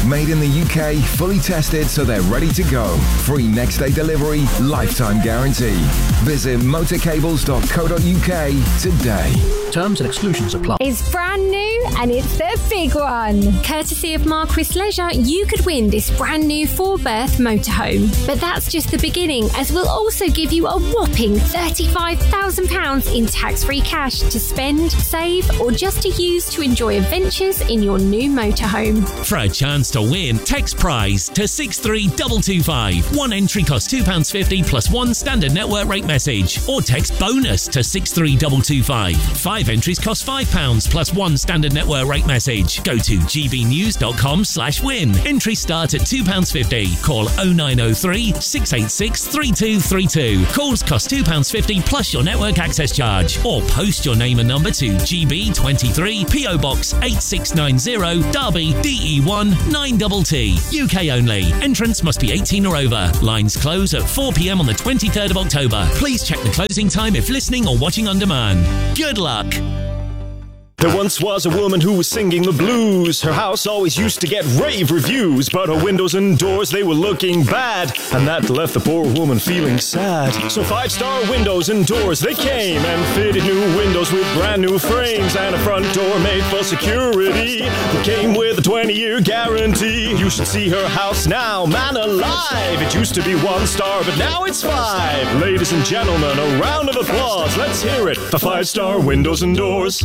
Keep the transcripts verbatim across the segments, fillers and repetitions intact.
made in the U K, fully tested so they're ready to go. Free next day delivery, lifetime guarantee. Visit motorcables dot co dot uk today. Terms and exclusions apply. It's brand new and it's the big one. Courtesy of Marquis Leisure, you could win this brand new four-berth motorhome. But that's just the beginning, as we'll also give you a whopping thirty-five thousand pounds in tax-free cash to spend, save, or just to use to enjoy adventures in your new motorhome. For a chance to win, text prize to six three two two five. One entry costs two pounds fifty plus one standard network rate message. Or text bonus to six three two two five. Five entries cost five pounds plus one standard network rate message. Go to g b news dot com slash win. Entries start at two pounds fifty. Call oh nine oh three, six eight six, three two three two. Calls cost two pounds fifty plus your network access charge. Or post your name and number to G B twenty-three, P O Box eight six nine zero, Derby, D E one nine T T. U K only. Entrance must be eighteen or over. Lines close at four p.m. on the twenty-third of October. Please check the closing time if listening or watching on demand. Good luck. There once was a woman who was singing the blues. Her house always used to get rave reviews, but her windows and doors, they were looking bad, and that left the poor woman feeling sad. So Five Star Windows and Doors, they came and fitted new windows with brand new frames and a front door made for security. It came with a twenty-year guarantee. You should see her house now, man alive. It used to be one star, but now it's five. Ladies and gentlemen, a round of applause. Let's hear it for Five Star Windows and Doors.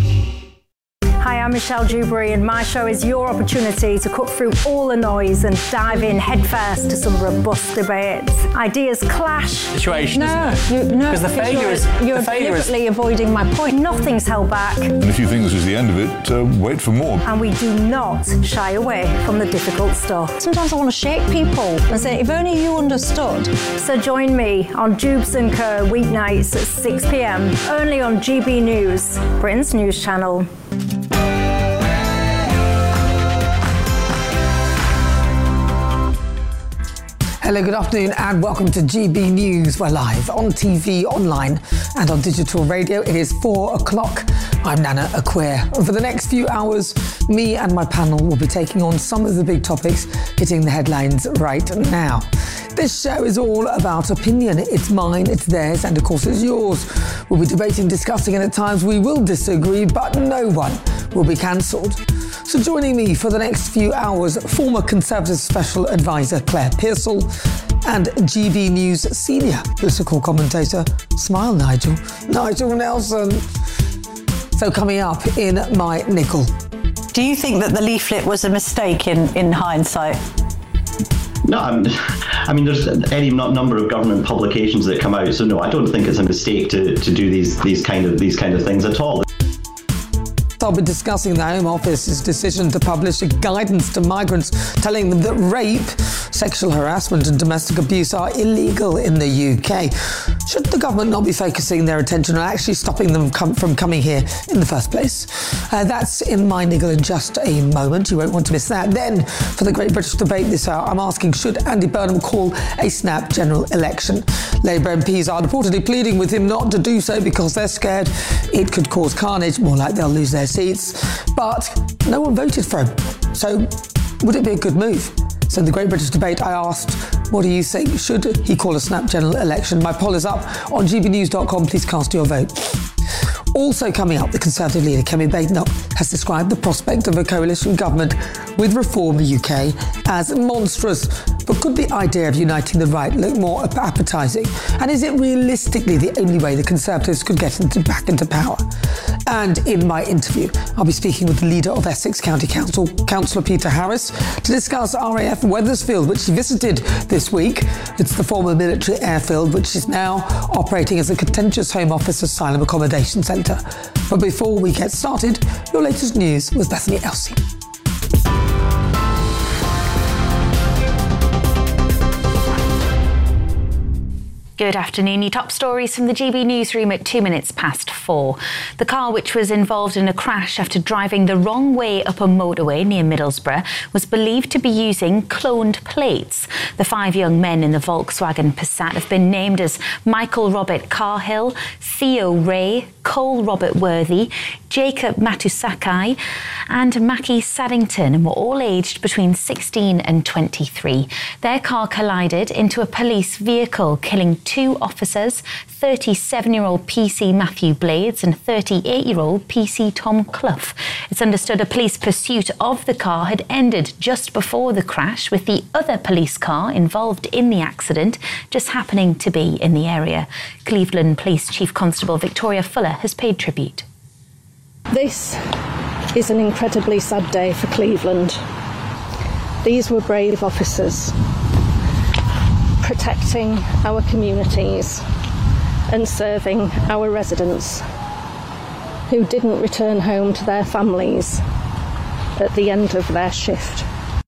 Hi, I'm Michelle Dewberry, and my show is your opportunity to cut through all the noise and dive in headfirst to some robust debates. Ideas clash. Situation, no, isn't it? You, no, because the failure you're, is you're the failure deliberately is... avoiding my point. Nothing's held back. And if you think this is the end of it, uh, wait for more. And we do not shy away from the difficult stuff. Sometimes I want to shake people and say, if only you understood. So join me on Jubes and Co weeknights at six p.m. only on G B News, Britain's news channel. Hello, good afternoon and welcome to G B News. We're live on T V, online and on digital radio. It is four o'clock. I'm Nana Acquare. And for the next few hours, me and my panel will be taking on some of the big topics hitting the headlines right now. This show is all about opinion. It's mine, it's theirs, and of course it's yours. We'll be debating, discussing, and at times we will disagree, but no one will be cancelled. So joining me for the next few hours, former Conservative Special Advisor Claire Pearsall and G B News senior political commentator, smile Nigel, Nigel Nelson. So coming up in my nickel. Do you think that the leaflet was a mistake in, in hindsight? No, I'm, I mean, there's any number of government publications that come out, so no, I don't think it's a mistake to, to do these these kind of these kind of things at all. I'll be discussing the Home Office's decision to publish a guidance to migrants telling them that rape, sexual harassment and domestic abuse are illegal in the U K. Should the government not be focusing their attention on actually stopping them com- from coming here in the first place? Uh, that's in my niggle in just a moment. You won't want to miss that. Then, for the Great British Debate this hour, I'm asking, should Andy Burnham call a snap general election? Labour M Ps are reportedly pleading with him not to do so because they're scared it could cause carnage, more like they'll lose their seats. But no one voted for him. So would it be a good move? So in the Great British Debate, I asked, what do you think? Should he call a snap general election? My poll is up on g b news dot com. Please cast your vote. Also coming up, the Conservative leader, Kemi Badenoch, has described the prospect of a coalition government with Reform U K as monstrous. But could the idea of uniting the right look more appetising? And is it realistically the only way the Conservatives could get into, back into power? And in my interview, I'll be speaking with the leader of Essex County Council, Councillor Peter Harris, to discuss R A F Wethersfield, which he visited this week. It's the former military airfield, which is now operating as a contentious Home Office asylum accommodation centre. But before we get started, your latest news with Bethany Elsey. Good afternoon. Your top stories from the G B newsroom at two minutes past four. The car, which was involved in a crash after driving the wrong way up a motorway near Middlesbrough, was believed to be using cloned plates. The five young men in the Volkswagen Passat have been named as Michael Robert Carhill, Theo Ray, Cole Robert Worthy, Jacob Matusakai and Mackie Saddington, and were all aged between sixteen and twenty-three. Their car collided into a police vehicle, killing two officers, thirty-seven-year-old P C Matthew Blades and thirty-eight-year-old P C Tom Clough. It's understood a police pursuit of the car had ended just before the crash, with the other police car involved in the accident just happening to be in the area. Cleveland Police Chief Constable Victoria Fuller has paid tribute. This is an incredibly sad day for Cleveland. These were brave officers protecting our communities and serving our residents who didn't return home to their families at the end of their shift.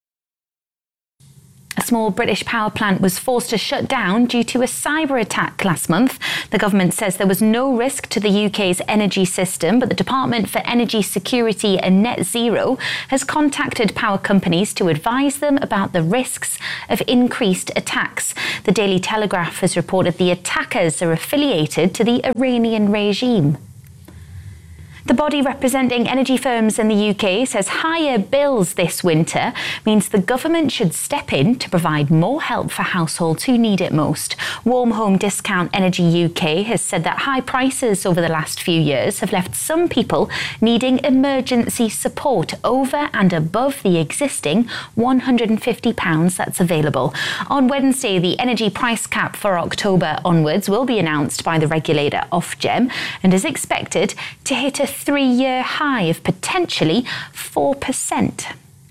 A small British power plant was forced to shut down due to a cyber attack last month. The government says there was no risk to the U K's energy system, but the Department for Energy Security and Net Zero has contacted power companies to advise them about the risks of increased attacks. The Daily Telegraph has reported the attackers are affiliated to the Iranian regime. The body representing energy firms in the U K says higher bills this winter means the government should step in to provide more help for households who need it most. Warm Home Discount Energy U K has said that high prices over the last few years have left some people needing emergency support over and above the existing one hundred fifty pounds that's available. On Wednesday, the energy price cap for October onwards will be announced by the regulator Ofgem and is expected to hit a three-year high of potentially four percent.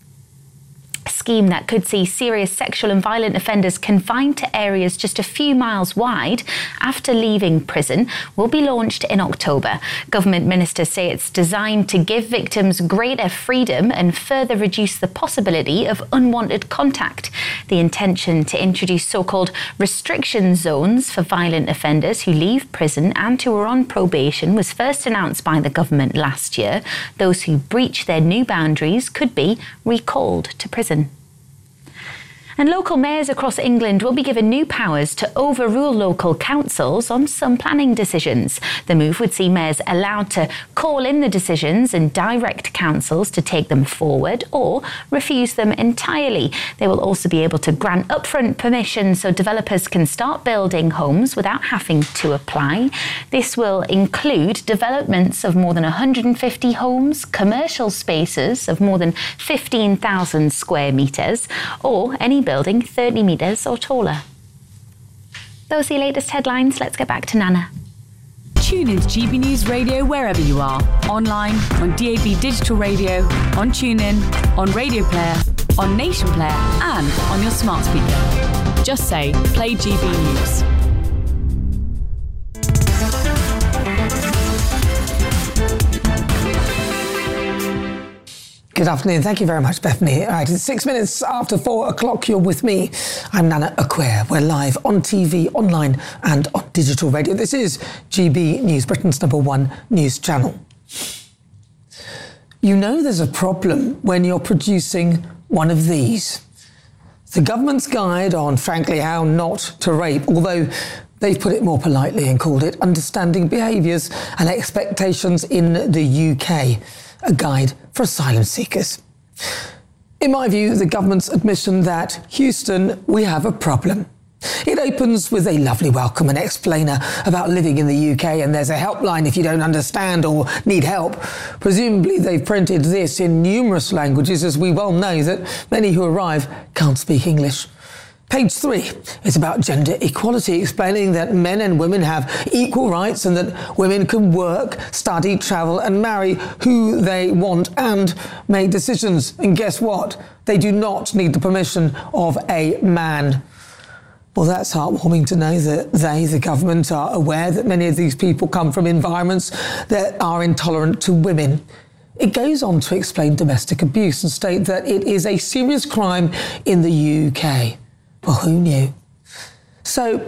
A scheme that could see serious sexual and violent offenders confined to areas just a few miles wide after leaving prison will be launched in October. Government ministers say it's designed to give victims greater freedom and further reduce the possibility of unwanted contact. The intention to introduce so-called restriction zones for violent offenders who leave prison and who are on probation was first announced by the government last year. Those who breach their new boundaries could be recalled to prison. And local mayors across England will be given new powers to overrule local councils on some planning decisions. The move would see mayors allowed to call in the decisions and direct councils to take them forward or refuse them entirely. They will also be able to grant upfront permission so developers can start building homes without having to apply. This will include developments of more than one hundred fifty homes, commercial spaces of more than fifteen thousand square metres, or any building thirty metres or taller. Those are your latest headlines. Let's get back to Nana. Tune into G B News Radio wherever you are. Online, on D A B Digital Radio, on TuneIn, on Radio Player, on Nation Player and on your smart speaker. Just say, play G B News. Good afternoon. Thank you very much, Bethany. All right, it's six minutes after four o'clock. You're with me. I'm Nana Acquare. We're live on T V, online and on digital radio. This is G B News, Britain's number one news channel. You know there's a problem when you're producing one of these. The government's guide on, frankly, how not to rape, although they've put it more politely and called it Understanding Behaviours and Expectations in the U K. A guide for asylum seekers. In my view, the government's admission that, Houston, we have a problem. It opens with a lovely welcome and explainer about living in the U K, and there's a helpline if you don't understand or need help. Presumably they've printed this in numerous languages, as we well know that many who arrive can't speak English. Page three is about gender equality, explaining that men and women have equal rights and that women can work, study, travel and marry who they want and make decisions. And guess what? They do not need the permission of a man. Well, that's heartwarming to know that they, the government, are aware that many of these people come from environments that are intolerant to women. It goes on to explain domestic abuse and state that it is a serious crime in the U K. Well, who knew? So,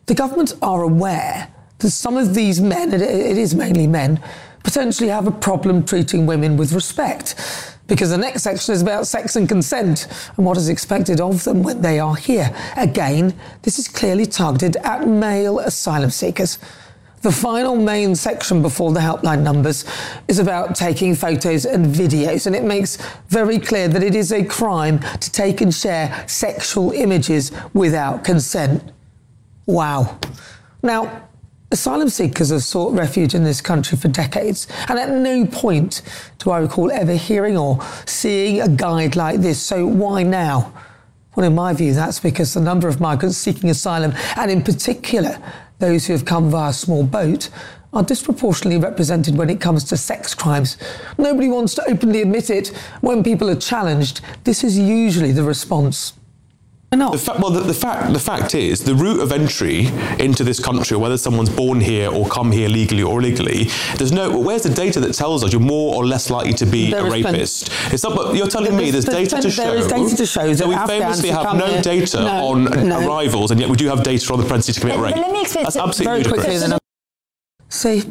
The government are aware that some of these men, it is mainly men, potentially have a problem treating women with respect, because the next section is about sex and consent and what is expected of them when they are here. Again, this is clearly targeted at male asylum seekers. The final main section before the helpline numbers is about taking photos and videos, and it makes very clear that it is a crime to take and share sexual images without consent. Wow. Now, asylum seekers have sought refuge in this country for decades, and at no point do I recall ever hearing or seeing a guide like this. So why now? Well, in my view, that's because the number of migrants seeking asylum, and in particular those who have come via small boat, are disproportionately represented when it comes to sex crimes. Nobody wants to openly admit it. When people are challenged, this is usually the response. The fa- well, the, the fact the fact is, the route of entry into this country, whether someone's born here or come here legally or illegally, there's no. Where's the data that tells us you're more or less likely to be there a rapist? Plenty. It's not. But you're telling there me there's data plenty, to show. There is data to show that we Afghans famously have no here. data no, on no. arrivals, and yet we do have data on the propensity to commit let, rape. Let me explain. That's so absolutely very ludicrous. quickly. See.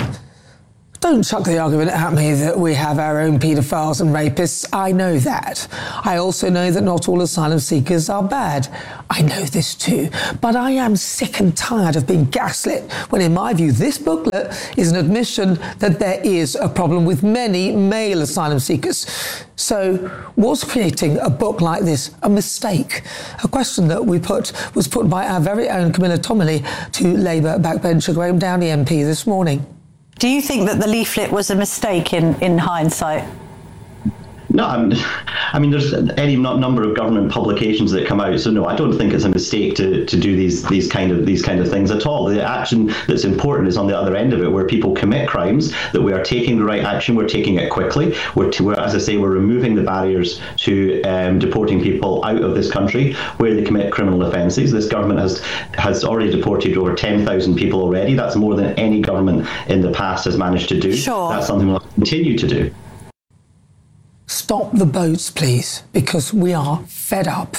Don't chuck the argument at me that we have our own paedophiles and rapists. I know that. I also know that not all asylum seekers are bad. I know this too. But I am sick and tired of being gaslit when, in my view, this booklet is an admission that there is a problem with many male asylum seekers. So was creating a book like this a mistake? A question that we put was put by our very own Camilla Tominey to Labour backbencher Graham Downey M P this morning. Do you think that the leaflet was a mistake in, in hindsight? No, I'm, I mean, there's any number of government publications that come out, so no, I don't think it's a mistake to, to do these these kind of these kind of things at all. The action that's important is on the other end of it, where people commit crimes, that we are taking the right action, we're taking it quickly. We're, to, we're as I say, we're removing the barriers to um, deporting people out of this country where they commit criminal offences. This government has has already deported over ten thousand people already. That's more than any government in the past has managed to do. Sure. That's something we'll continue to do. Stop the boats, please, because we are fed up.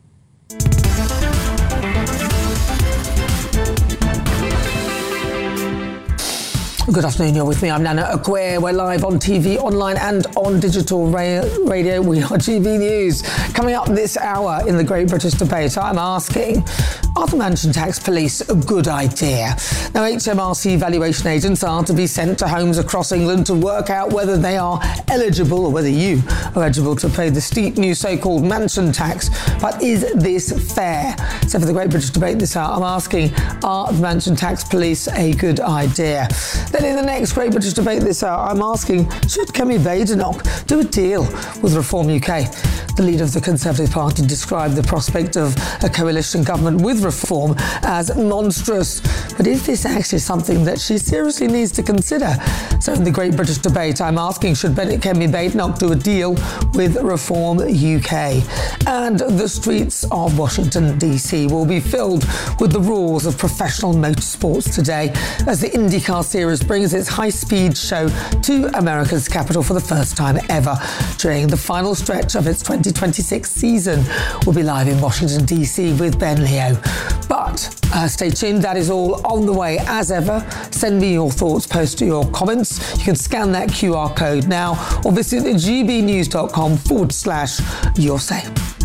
Good afternoon, you're with me. I'm Nana Akwe. We're live on T V, online and on digital ra- radio. We are G B News. Coming up this hour in the Great British Debate, I'm asking, are the Mansion Tax Police a good idea? Now, H M R C valuation agents are to be sent to homes across England to work out whether they are eligible, or whether you are eligible to pay the steep new so-called mansion tax. But is this fair? So for the Great British Debate this hour, I'm asking, are the Mansion Tax Police a good idea? Then in the next Great British Debate this hour, I'm asking, should Kemi Badenoch do a deal with Reform U K? The leader of the Conservative Party described the prospect of a coalition government with Reform as monstrous. But is this actually something that she seriously needs to consider? So in the Great British Debate, I'm asking, should Kemi Badenoch do a deal with Reform U K? And the streets of Washington, D C will be filled with the roars of professional motorsports today as the IndyCar Series brings its high-speed show to America's capital for the first time ever. During the final stretch of its twenty twenty-six season, we'll be live in Washington, D C with Ben Leo. But uh, stay tuned, that is all on the way as ever. Send me your thoughts, post your comments. You can scan that Q R code now or visit gbnews.com forward slash your say.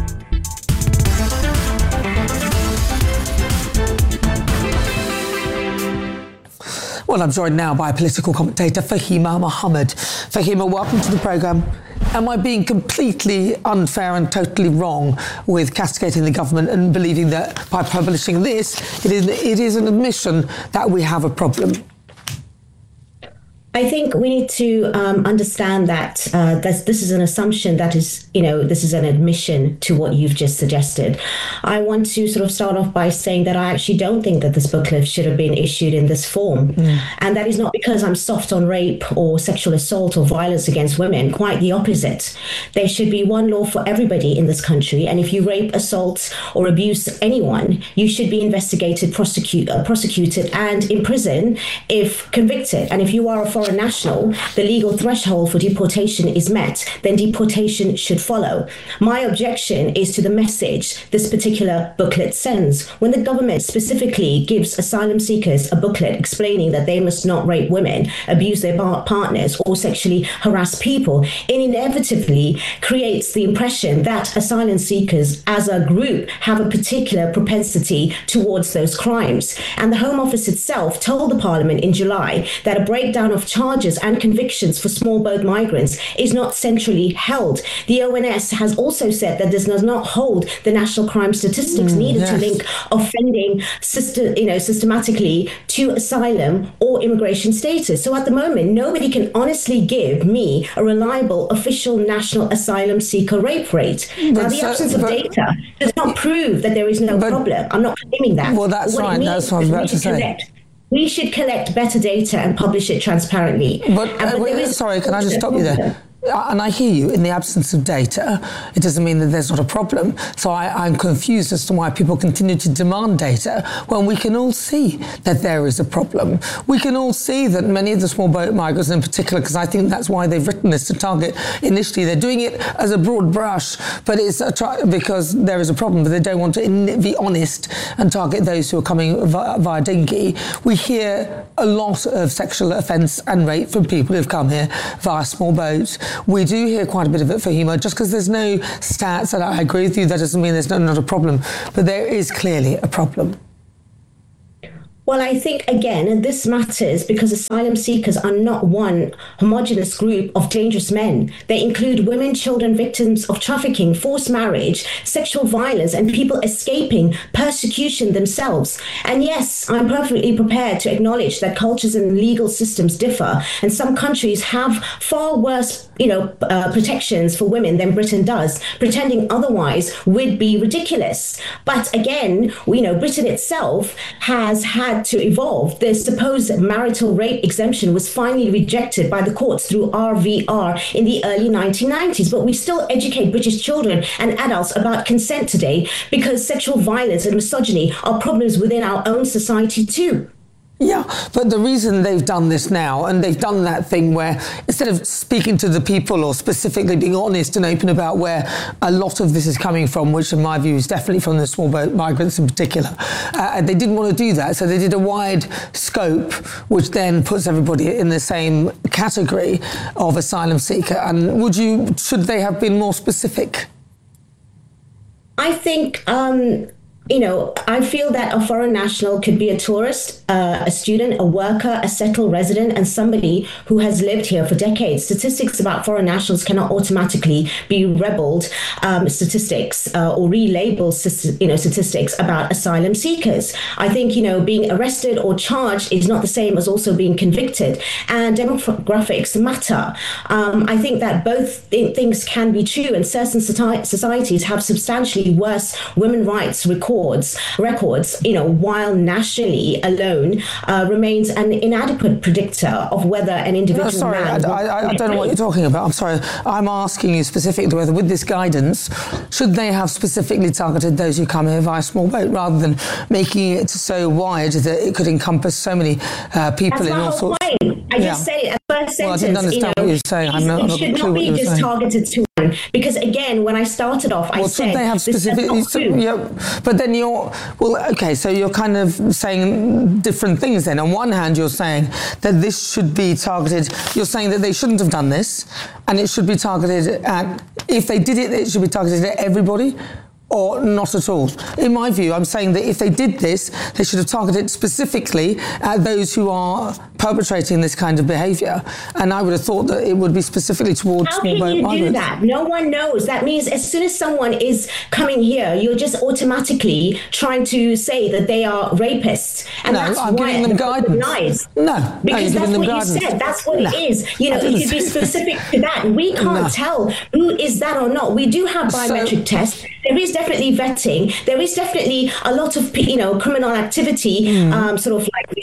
Well, I'm joined now by political commentator Fahima Mohammed. Fahima, welcome to the programme. Am I being completely unfair and totally wrong with castigating the government and believing that by publishing this, it is, it is an admission that we have a problem? I think we need to um, understand that uh, that this is an assumption that is, you know, this is an admission to what you've just suggested. I want to sort of start off by saying that I actually don't think that this booklet should have been issued in this form. Mm. And that is not because I'm soft on rape or sexual assault or violence against women. Quite the opposite. There should be one law for everybody in this country. And if you rape, assault or abuse anyone, you should be investigated, prosecute, uh, prosecuted and in prison if convicted. And if you are a foreign national, the legal threshold for deportation is met, then deportation should follow. My objection is to the message this particular booklet sends. When the government specifically gives asylum seekers a booklet explaining that they must not rape women, abuse their partners, or sexually harass people, it inevitably creates the impression that asylum seekers as a group have a particular propensity towards those crimes. And the Home Office itself told the Parliament in July that a breakdown of charges and convictions for small boat migrants is not centrally held. The O N S has also said that this does not hold the national crime statistics mm, needed yes. to link offending system, you know, systematically to asylum or immigration status. So at the moment, nobody can honestly give me a reliable official national asylum seeker rape rate. But now, the so, absence of but, data does not prove that there is no but, problem. I'm not claiming that. Well, that's what right. That's what I was about to say. Collect, we should collect better data and publish it transparently. But, uh, but wait, sorry, can I just stop you there? And I hear you, in the absence of data, it doesn't mean that there's not a problem. So I, I'm confused as to why people continue to demand data when we can all see that there is a problem. We can all see that many of the small boat migrants in particular, because I think that's why they've written this to target initially. They're doing it as a broad brush, but it's a tra- because there is a problem, but they don't want to in- be honest and target those who are coming via, via dinghy. We hear a lot of sexual offence and rape from people who've come here via small boats. We do hear quite a bit of it, Fahima. Just because there's no stats, and I agree with you, that doesn't mean there's not, not a problem. But there is clearly a problem. Well, I think, again, this matters because asylum seekers are not one homogenous group of dangerous men. They include women, children, victims of trafficking, forced marriage, sexual violence, and people escaping persecution themselves. And yes, I'm perfectly prepared to acknowledge that cultures and legal systems differ, and some countries have far worse, you know, uh, protections for women than Britain does. Pretending otherwise would be ridiculous. But again, you know, Britain itself has had to evolve. The supposed marital rape exemption was finally rejected by the courts through R V R in the early nineteen nineties. But we still educate British children and adults about consent today because sexual violence and misogyny are problems within our own society too. Yeah, but the reason they've done this now, and they've done that thing where instead of speaking to the people or specifically being honest and open about where a lot of this is coming from, which in my view is definitely from the small boat migrants in particular, uh, they didn't want to do that. So they did a wide scope, which then puts everybody in the same category of asylum seeker. And would you, should they have been more specific? I think... Um You know, I feel that a foreign national could be a tourist, uh, a student, a worker, a settled resident, and somebody who has lived here for decades. Statistics about foreign nationals cannot automatically be rebelled um, statistics uh, or relabeled, you know, statistics about asylum seekers. I think, you know, being arrested or charged is not the same as also being convicted. And demographics matter. Um, I think that both th- things can be true, and certain society- societies have substantially worse women's rights records. records, you know, while nationally alone uh, remains an inadequate predictor of whether an individual no, sorry, man... I, I, I don't know what you're talking about. I'm sorry. I'm asking you specifically whether with this guidance, should they have specifically targeted those who come here via small boat rather than making it so wide that it could encompass so many uh, people That's in all sorts... Point. I just yeah. said it at first sentence. Well, I didn't understand you know, what you were saying. I'm not, it should not be just saying. targeted to one. Because again, when I started off, well, I said... they have specific... Yeah, but then you're... Well, okay, so you're kind of saying different things then. On one hand, you're saying that this should be targeted... You're saying that they shouldn't have done this, and it should be targeted at... If they did it, it should be targeted at everybody, or not at all. In my view, I'm saying that if they did this, they should have targeted specifically at those who are perpetrating this kind of behaviour. And I would have thought that it would be specifically towards small boat migrants. How can you do that? No one knows. That means as soon as someone is coming here, you're just automatically trying to say that they are rapists. And no, that's I'm why giving them guidance. Lies. No, because no, that's them what guidance. you said. That's what no. it is. You know, if you be specific to that, we can't no. tell who is that or not. We do have biometric so, tests. There is definitely vetting. There is definitely a lot of, you know, criminal activity, mm. um, sort of like we've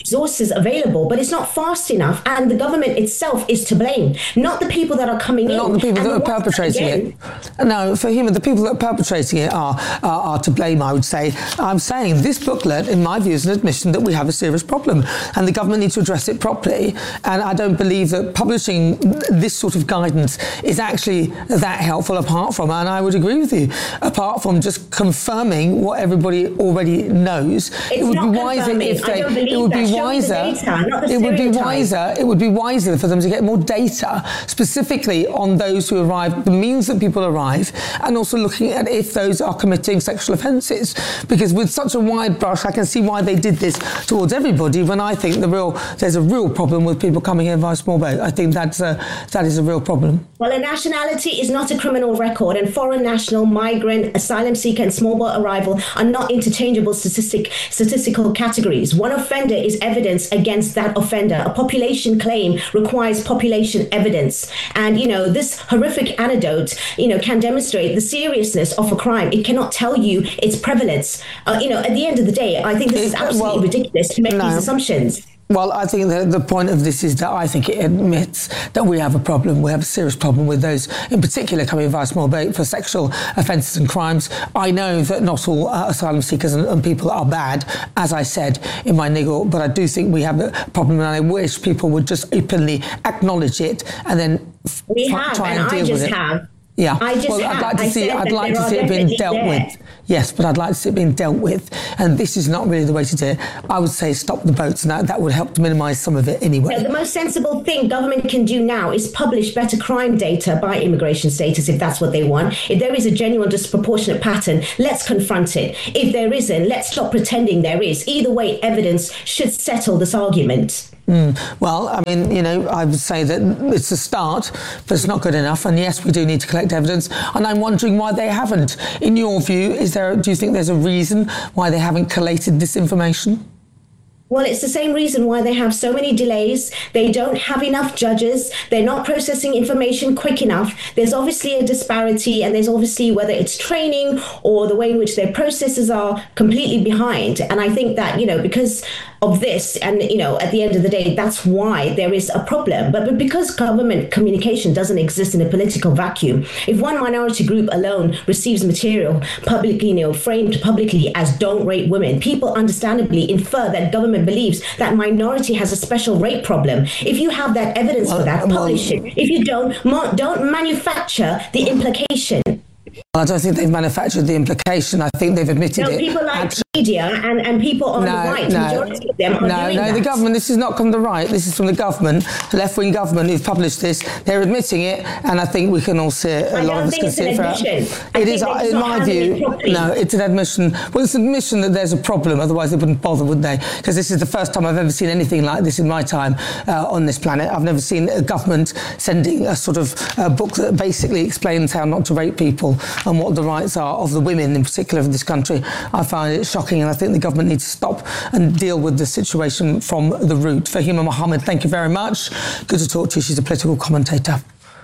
resources available, but it's not fast enough, and the government itself is to blame, not the people that are coming in. Not the people that are perpetrating it. No, for him, the people that are perpetrating it are, are are to blame, I would say. I'm saying this booklet, in my view, is an admission that we have a serious problem, and the government needs to address it properly. And I don't believe that publishing this sort of guidance is actually that helpful, apart from, and I would agree with you, apart from just confirming what everybody already knows. It's it would not be wiser confirming. if they. I don't believe it would that. be Show wiser. the data, not the it would be stereotype. wiser. It would be wiser for them to get more data, specifically on those who arrive, the means that people arrive, and also looking at if those are committing sexual offences. Because with such a wide brush, I can see why they did this towards everybody. When I think the real there's a real problem with people coming here via small boat. I think that's a, that is a real problem. Well, a nationality is not a criminal record, and foreign national, migrant, asylum seeker, and small boat arrival are not interchangeable statistic, statistical categories. One offender is evidence against that offender. A population claim requires population evidence. And, you know, this horrific anecdote, you know, can demonstrate the seriousness of a crime. It cannot tell you its prevalence. Uh, you know, at the end of the day, I think this is absolutely well, ridiculous to make no. these assumptions. Well, I think that the point of this is that I think it admits that we have a problem. We have a serious problem with those, in particular, coming via small boat for sexual offences and crimes. I know that not all uh, asylum seekers and, and people are bad, as I said in my niggle, but I do think we have a problem, and I wish people would just openly acknowledge it and then we f- have, try and, and deal I just with it. have. Yeah, I just well, have. I'd like to I see. I'd like to see it being dealt there. with. Yes, but I'd like to see it being dealt with, and this is not really the way to do it. I would say stop the boats, and that, that would help to minimise some of it anyway. No, the most sensible thing government can do now is publish better crime data by immigration status, if that's what they want. If there is a genuine disproportionate pattern, let's confront it. If there isn't, let's stop pretending there is. Either way, evidence should settle this argument. Mm. Well, I mean, you know, I would say that it's a start, but it's not good enough. And yes, we do need to collect evidence. And I'm wondering why they haven't. In your view, is there? Do you think there's a reason why they haven't collated this information? Well, it's the same reason why they have so many delays. They don't have enough judges. They're not processing information quick enough. There's obviously a disparity, and there's obviously, whether it's training or the way in which their processes are, completely behind. And I think that, you know, because of this, and, you know, at the end of the day, that's why there is a problem. But, but because government communication doesn't exist in a political vacuum, if one minority group alone receives material publicly, you know, framed publicly as don't rape women, people understandably infer that government believes that minority has a special rape problem. If you have that evidence well, for that, publish well, it. If you don't, mo- don't manufacture the implication. I don't think they've manufactured the implication. I think they've admitted no, it. People like Actually, media and, and people on no, the right, no, majority of them are no, doing no, that. the government, this is not from the right, this is from the government, the left-wing government who've published this. They're admitting it, and I think we can all see it. A I lot don't of us think can it's see an it throughout. admission. It is, in my view, no, it's an admission. Well, it's an admission that there's a problem, otherwise they wouldn't bother, would they? Because this is the first time I've ever seen anything like this in my time uh, on this planet. I've never seen a government sending a sort of uh, book that basically explains how not to rape people and what the rights are of the women in particular in this country. I find it shocking, and I think the government needs to stop and deal with the situation from the root. Fahima Mohammed, thank you very much. Good to talk to you. She's a political commentator.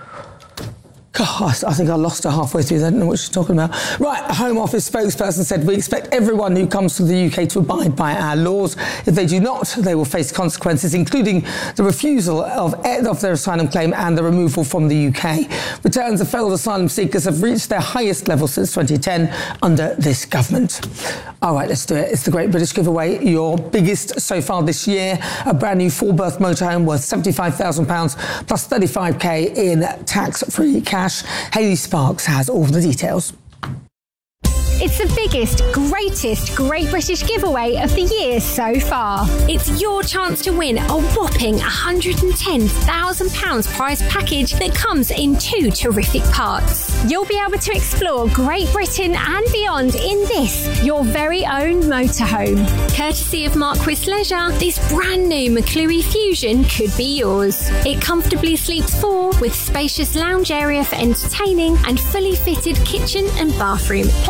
God, I think I lost her halfway through. I don't know what she's talking about. Right, a Home Office spokesperson said, we expect everyone who comes to the U K to abide by our laws. If they do not, they will face consequences, including the refusal of, of their asylum claim and the removal from the U K. Returns of failed asylum seekers have reached their highest level since twenty ten under this government. All right, let's do it. It's the Great British Giveaway, your biggest so far this year. A brand new four-berth motorhome worth seventy-five thousand pounds plus thirty-five k in tax-free cash. Hayley Sparks has all the details. It's the biggest, greatest Great British giveaway of the year so far. It's your chance to win a whopping one hundred ten thousand pounds prize package that comes in two terrific parts. You'll be able to explore Great Britain and beyond in this, your very own motorhome. Courtesy of Marquis Leisure, this brand new McClure Fusion could be yours. It comfortably sleeps four with spacious lounge area for entertaining and fully fitted kitchen and bathroom. Plus,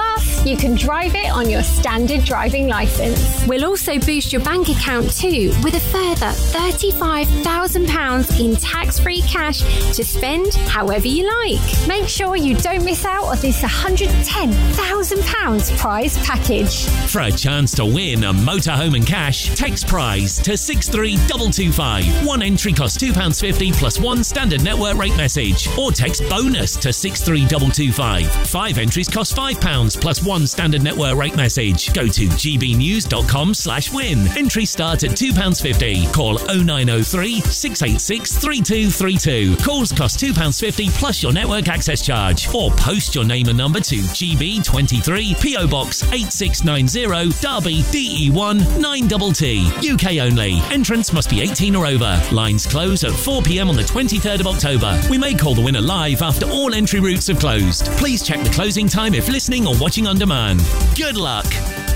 You can drive it on your standard driving licence. We'll also boost your bank account too with a further thirty-five thousand pounds in tax-free cash to spend however you like. Make sure you don't miss out on this one hundred ten thousand pounds prize package. For a chance to win a motorhome and cash, text prize to six three two two five. One entry costs two pounds fifty plus one standard network rate message. Or text bonus to six three two two five. Five entries cost five pounds plus one standard network rate message. Go to gbnews.com slash win. Entries start at two pounds fifty. Call oh nine oh three, six eight six, three two three two. Calls cost two pounds fifty plus your network access charge. Or post your name and number to G B twenty-three, P O Box eight six nine zero, Derby, D E one nine T T. U K only. Entrance must be eighteen or over. Lines close at four p.m. on the twenty-third of October. We may call the winner live after all entry routes have closed. Please check the closing time if listening or watching on demand. Good luck.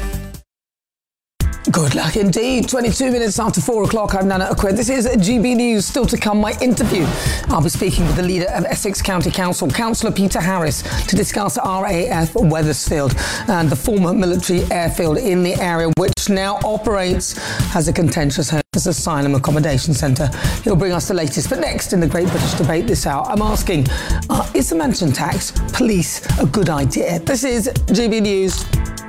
Good luck indeed. twenty-two minutes after four o'clock, I'm Nana Aquid. This is G B News. Still to come, my interview. I'll be speaking with the leader of Essex County Council, Councillor Peter Harris, to discuss R A F Wethersfield and the former military airfield in the area, which now operates as a contentious home as asylum accommodation centre. He'll bring us the latest. But next in the Great British Debate this hour, I'm asking, uh, is the mansion tax police a good idea? This is G B News.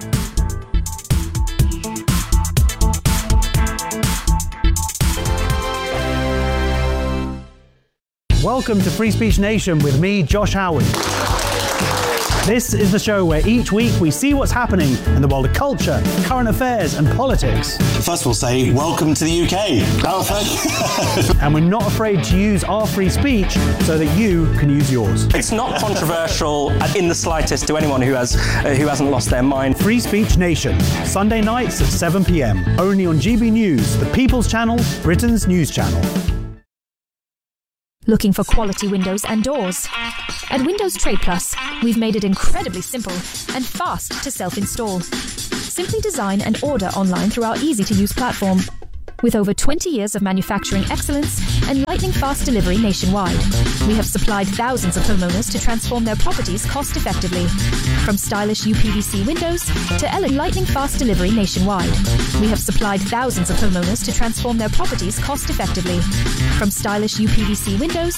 Welcome to Free Speech Nation with me, Josh Howard. This is the show where each week we see what's happening in the world of culture, current affairs and politics. First we'll say, welcome to the U K. And we're not afraid to use our free speech so that you can use yours. It's not controversial in the slightest to anyone who has uh, who hasn't lost their mind. Free Speech Nation, Sunday nights at seven p.m. Only on G B News, the People's Channel, Britain's news channel. Looking for quality windows and doors? At Windows Trade Plus, we've made it incredibly simple and fast to self-install. Simply design and order online through our easy-to-use platform. With over twenty years of manufacturing excellence and lightning-fast delivery nationwide, we have supplied thousands of homeowners to transform their properties cost-effectively. From stylish U P V C windows to elegant lightning-fast delivery nationwide, we have supplied thousands of homeowners to transform their properties cost-effectively. From stylish U P V C windows